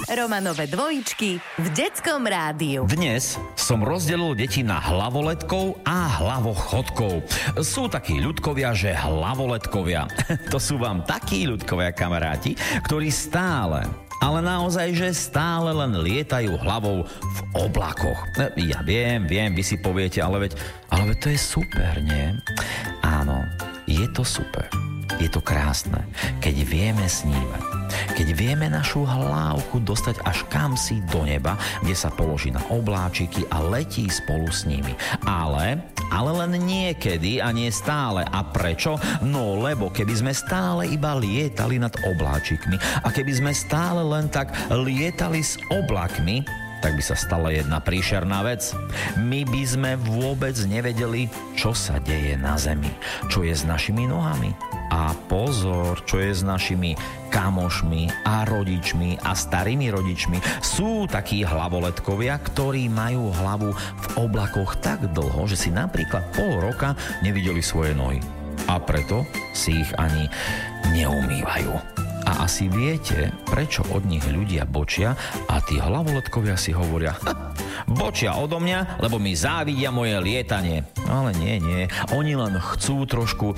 Romanové dvojičky v Detskom rádiu. Dnes som rozdelil deti na hlavoletkov a hlavochodkov. Sú takí ľudkovia, že hlavoletkovia. To sú vám takí ľudkovia, kamaráti, ktorí stále, ale naozaj, že stále len lietajú hlavou v oblakoch. Ja viem, vy si poviete, ale veď to je super, nie? Áno, je to super. Je to krásne, keď vieme snívať. Keď vieme našu hlávku dostať až kamsi do neba, kde sa položí na obláčiky a letí spolu s nimi. Ale len niekedy a nie stále. A prečo? No lebo keby sme stále iba lietali nad obláčikmi a keby sme stále len tak lietali s oblakmi, tak by sa stala jedna príšerná vec. My by sme vôbec nevedeli, čo sa deje na zemi, čo je s našimi nohami. A pozor, čo je s našimi kamošmi a rodičmi a starými rodičmi. Sú takí hlavoletkovia, ktorí majú hlavu v oblakoch tak dlho, že si napríklad pol roka nevideli svoje nohy. A preto si ich ani neumývajú. A asi viete, prečo od nich ľudia bočia a tí hlavoletkovia si hovoria: bočia odo mňa, lebo mi závidia moje lietanie. Ale nie, oni len chcú trošku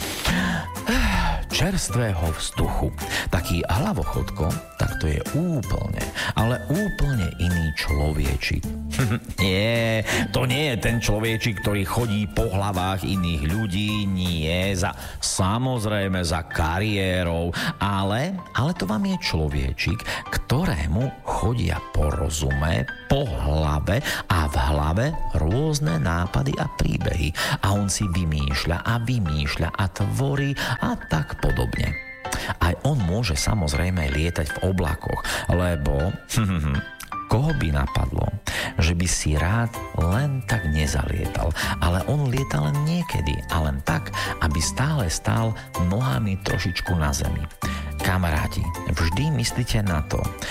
čerstvého vzduchu. Taký hlavochodko, tak to je úplne, ale úplne iný človečik. Nie, to nie je ten človečik, ktorý chodí po hlavách iných ľudí, nie, samozrejme za kariérou, ale to vám je človečik, ktorému chodia po rozume, po hlave a v hlave rôzne nápady a príbehy. A on si vymýšľa a tvorí a tak podobne. Aj on môže samozrejme lietať v oblakoch, lebo koho by napadlo, že by si rád len tak nezalietal, ale on lieta len niekedy a len tak, aby stále stál nohami trošičku na zemi. Kamaráti, vždy myslíte na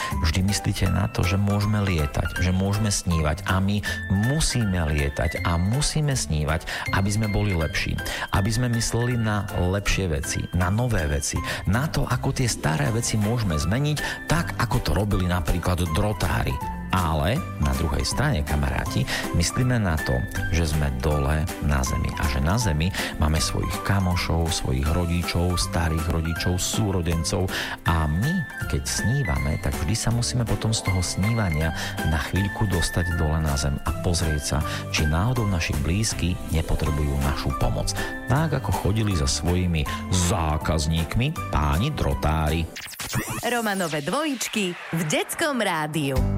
to, že môžeme lietať, že môžeme snívať a my musíme lietať a musíme snívať, aby sme boli lepší, aby sme mysleli na lepšie veci, na nové veci, na to, ako tie staré veci môžeme zmeniť, tak ako to robili napríklad drotári. Ale na druhej strane, kamaráti, myslíme na to, že sme dole na zemi a že na zemi máme svojich kamošov, svojich rodičov, starých rodičov, súrodencov a my, keď snívame, tak vždy sa musíme potom z toho snívania na chvíľku dostať dole na zem a pozrieť sa, či náhodou naši blízky nepotrebujú našu pomoc. Tak ako chodili za svojimi zákazníkmi páni drotári. Romanové dvojičky v Detskom rádiu.